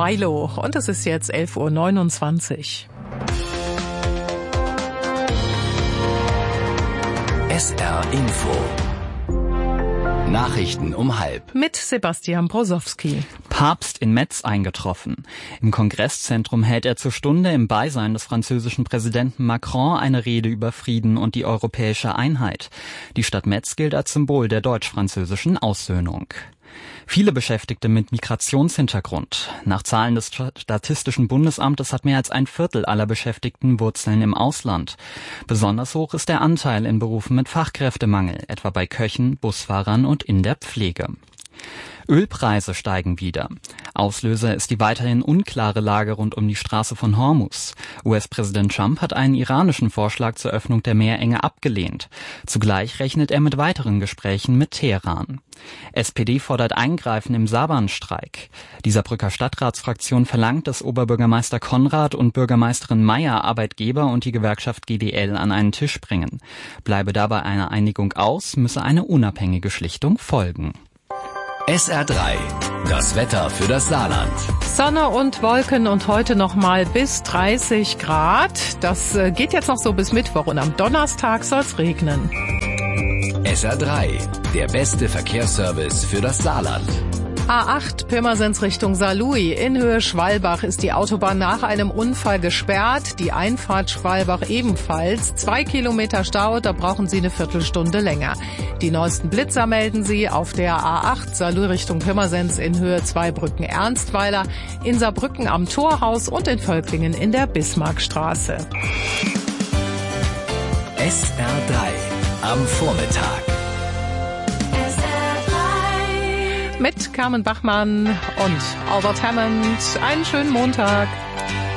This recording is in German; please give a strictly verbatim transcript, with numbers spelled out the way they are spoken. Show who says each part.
Speaker 1: Milo. Und es ist jetzt elf Uhr neunundzwanzig.
Speaker 2: S R Info. Nachrichten um halb.
Speaker 1: Mit Sebastian Brosowski.
Speaker 3: Papst in Metz eingetroffen. Im Kongresszentrum hält er zur Stunde im Beisein des französischen Präsidenten Macron eine Rede über Frieden und die europäische Einheit. Die Stadt Metz gilt als Symbol der deutsch-französischen Aussöhnung. Viele Beschäftigte mit Migrationshintergrund. Nach Zahlen des Statistischen Bundesamtes hat mehr als ein Viertel aller Beschäftigten Wurzeln im Ausland. Besonders hoch ist der Anteil in Berufen mit Fachkräftemangel, etwa bei Köchen, Busfahrern und in der Pflege. Ölpreise steigen wieder. Auslöser ist die weiterhin unklare Lage rund um die Straße von Hormuz. U S-Präsident Trump hat einen iranischen Vorschlag zur Öffnung der Meerenge abgelehnt. Zugleich rechnet er mit weiteren Gesprächen mit Teheran. S P D fordert Eingreifen im Saarbahnstreik. Die Saarbrücker Stadtratsfraktion verlangt, dass Oberbürgermeister Konrad und Bürgermeisterin Meyer Arbeitgeber und die Gewerkschaft G D L an einen Tisch bringen. Bleibe dabei eine Einigung aus, müsse eine unabhängige Schlichtung folgen.
Speaker 2: S R drei. Das Wetter für das Saarland.
Speaker 1: Sonne und Wolken und heute noch mal bis dreißig Grad. Das geht jetzt noch so bis Mittwoch und am Donnerstag soll's regnen.
Speaker 2: S R drei. Der beste Verkehrsservice für das Saarland.
Speaker 1: A acht Pirmasens Richtung Saarlouis. In Höhe Schwalbach ist die Autobahn nach einem Unfall gesperrt. Die Einfahrt Schwalbach ebenfalls. Zwei Kilometer Stau, da brauchen Sie eine Viertelstunde länger. Die neuesten Blitzer melden Sie auf der A acht Saarlouis Richtung Pirmasens in Höhe Zweibrücken Ernstweiler, in Saarbrücken am Torhaus und in Völklingen in der Bismarckstraße.
Speaker 2: S R drei am Vormittag.
Speaker 1: Mit Carmen Bachmann und Albert Hammond. Einen schönen Montag.